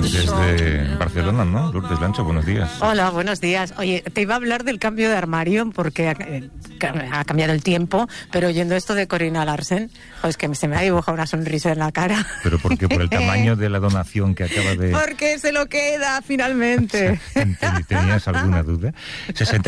Desde Barcelona, ¿no? Lourdes Lancho, buenos días. Hola, buenos días. Oye, te iba a hablar del cambio de armario porque ha cambiado el tiempo, pero oyendo esto de Corina Larsen, pues que se me ha dibujado una sonrisa en la cara. ¿Pero por qué? ¿Por el tamaño de la donación que acaba de...? Porque se lo queda finalmente. ¿Tenías alguna duda?